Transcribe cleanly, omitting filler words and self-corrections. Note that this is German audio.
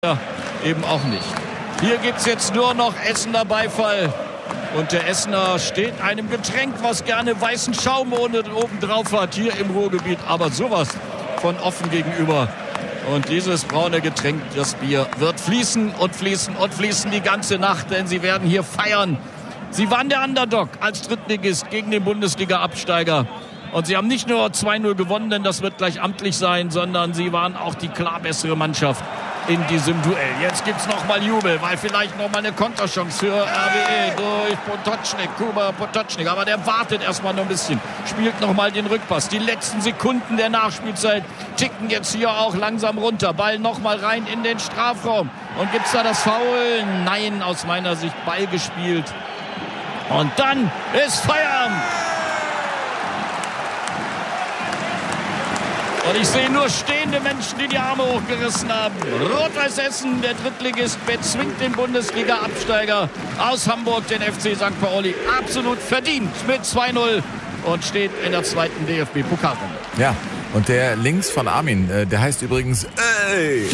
Ja, eben auch nicht. Hier gibt es jetzt nur noch Essener Beifall. Und der Essener steht einem Getränk, was gerne weißen Schaum oben drauf hat, hier im Ruhrgebiet. Aber sowas von offen gegenüber. Und dieses braune Getränk, das Bier, wird fließen und fließen und fließen die ganze Nacht. Denn sie werden hier feiern. Sie waren der Underdog als Drittligist gegen den Bundesliga-Absteiger. Und sie haben nicht nur 2-0 gewonnen, denn das wird gleich amtlich sein, sondern sie waren auch die klar bessere Mannschaft in diesem Duell. Jetzt gibt es nochmal Jubel, weil vielleicht nochmal eine Konterchance für RWE durch Potočnik, Kuba Potočnik. Aber der wartet erstmal noch ein bisschen, spielt nochmal den Rückpass. Die letzten Sekunden der Nachspielzeit ticken jetzt hier auch langsam runter. Ball nochmal rein in den Strafraum. Und gibt es da das Foul? Nein, aus meiner Sicht Ball gespielt. Und dann ist Feierabend. Und ich sehe nur stehende Menschen, die die Arme hochgerissen haben. Rot-Weiß Essen, der Drittligist, bezwingt den Bundesliga-Absteiger aus Hamburg, den FC St. Pauli. Absolut verdient mit 2-0 und steht in der zweiten DFB-Pokalrunde. Ja, und der links von Armin, der heißt übrigens